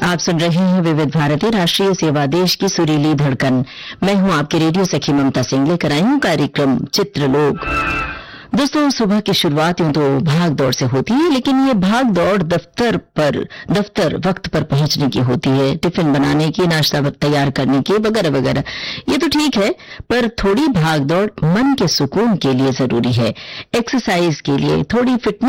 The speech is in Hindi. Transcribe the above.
आप सुन रहे हैं विविध भारती राष्ट्रीय सेवा देश की सुरीली धड़कन। मैं हूं आपके रेडियो सखी ममता सिंह, लेकर आई हूं कार्यक्रम चित्रलोक। दोस्तों, सुबह की शुरुआत यूं तो भाग दौड़ से होती है, लेकिन ये भाग दौड़ दफ्तर वक्त पर पहुंचने की होती है, टिफिन बनाने की, नाश्ता तैयार करने की, वगैरह वगैरह। ये तो ठीक है, पर थोड़ी भाग दौड़ मन के सुकून के लिए जरूरी है, एक्सरसाइज के लिए, थोड़ी फिटनेस